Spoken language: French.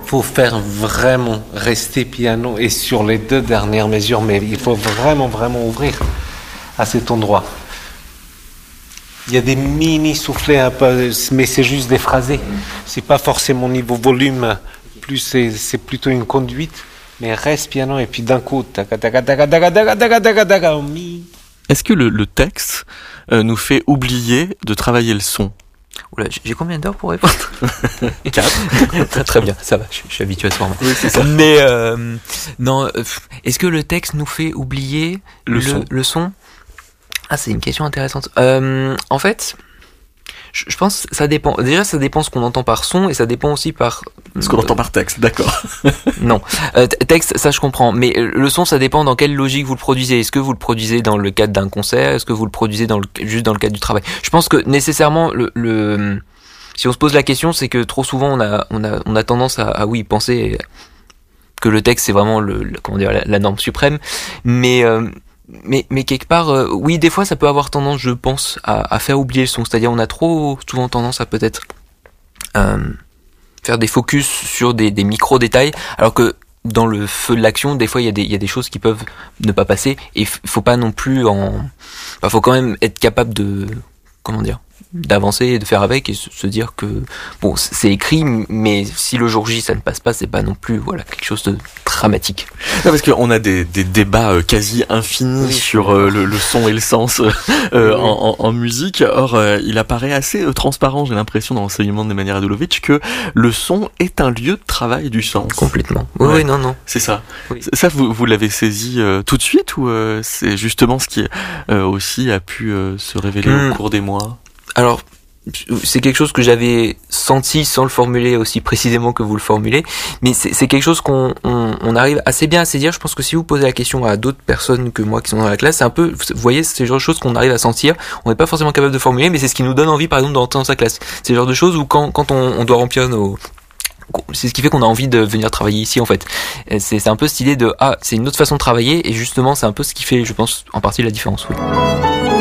faut faire vraiment rester piano et sur les 2 dernières mesures, mais il faut vraiment ouvrir à cet endroit. Il y a des mini soufflets un peu, mais c'est juste des phrasés. C'est pas forcément niveau volume, plus c'est plutôt une conduite, mais reste piano et puis d'un coup, taca taca taca taca taca taca taca taca mi. Est-ce que le texte nous fait oublier de travailler le son? Oula, j'ai combien d'heures pour répondre? 4. Très très bien, ça va, je suis habitué à ce format. Oui, c'est ça. Mais non, est-ce que le texte nous fait oublier le son? Ah, c'est une question intéressante. En fait, je pense que ça dépend. Déjà, ça dépend ce qu'on entend par son et ça dépend aussi par... Ce qu'on entend par texte, d'accord. Non, texte, ça je comprends. Mais le son, ça dépend dans quelle logique vous le produisez. Est-ce que vous le produisez dans le cadre d'un concert? Est-ce que vous le produisez juste dans le cadre du travail? Je pense que nécessairement, si on se pose la question, c'est que trop souvent, on a tendance à oui, penser que le texte, c'est vraiment comment dire, la norme suprême. Mais quelque part, oui, des fois, ça peut avoir tendance, je pense, à faire oublier le son. C'est-à-dire, on a trop souvent tendance à peut-être faire des focus sur des micro-détails, alors que dans le feu de l'action, des fois, il y a des choses qui peuvent ne pas passer, et faut pas non plus faut quand même être capable d'avancer et de faire avec et se dire que bon, c'est écrit, mais si le jour J ça ne passe pas, c'est pas non plus quelque chose de dramatique. Non, parce qu'on a des débats quasi infinis sur le son et le sens en musique. Or, il apparaît assez transparent, j'ai l'impression, dans l'enseignement d'Emmanuel Radulovic, que le son est un lieu de travail du sens. Complètement. Oui, non. C'est ça. Oui. Ça, vous l'avez saisi tout de suite, ou c'est justement ce qui aussi a pu se révéler au cours des mois? Alors, c'est quelque chose que j'avais senti sans le formuler aussi précisément que vous le formulez, mais c'est quelque chose qu'on arrive assez bien à saisir. Je pense que si vous posez la question à d'autres personnes que moi qui sont dans la classe, c'est un peu, vous voyez, c'est le genre de choses qu'on arrive à sentir. On n'est pas forcément capable de formuler, mais c'est ce qui nous donne envie, par exemple, d'entrer dans sa classe. C'est le genre de choses où quand on doit remplir c'est ce qui fait qu'on a envie de venir travailler ici, en fait. C'est un peu cette idée de c'est une autre façon de travailler, et justement c'est un peu ce qui fait, je pense, en partie la différence, oui.